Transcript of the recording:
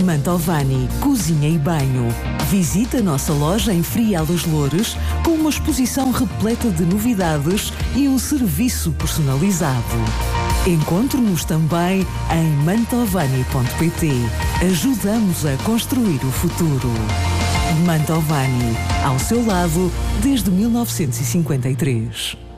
Mantovani Cozinha e Banho. Visita a nossa loja em Frial dos Loures com uma exposição repleta de novidades e um serviço personalizado. Encontre-nos também em mantovani.pt. Ajudamos a construir o futuro. Mantovani, ao seu lado desde 1953.